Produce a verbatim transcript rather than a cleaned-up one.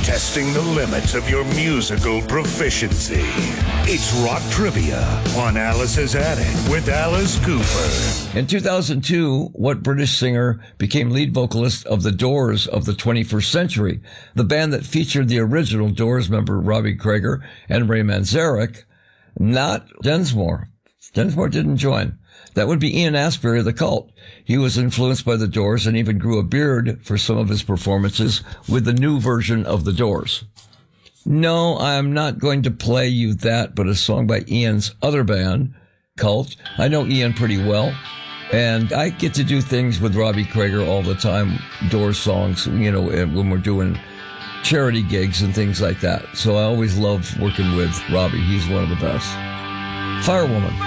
testing the limits of your musical proficiency. It's Rock Trivia on Alice's Attic with Alice Cooper. In two thousand two, what British singer became lead vocalist of The Doors of the twenty-first century, the band that featured the original Doors member Robbie Krieger and Ray Manzarek? Not Densmore. Densmore didn't join. That would be Ian Astbury of The Cult. He was influenced by The Doors and even grew a beard for some of his performances with the new version of The Doors. No, I'm not going to play you that, but a song by Ian's other band, Cult. I know Ian pretty well, and I get to do things with Robbie Krieger all the time, Doors songs, you know, when we're doing charity gigs and things like that. So I always love working with Robbie. He's one of the best. Firewoman.